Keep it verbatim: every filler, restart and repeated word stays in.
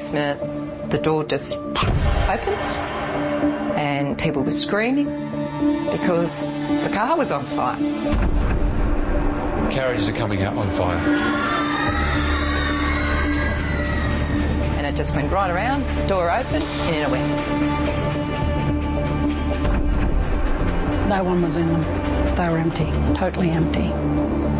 next minute, the door just opens and people were screaming because the car was on fire. Carriages are coming out on fire. And it just went right around, door opened, and in it went. No one was in them. They were empty, totally empty.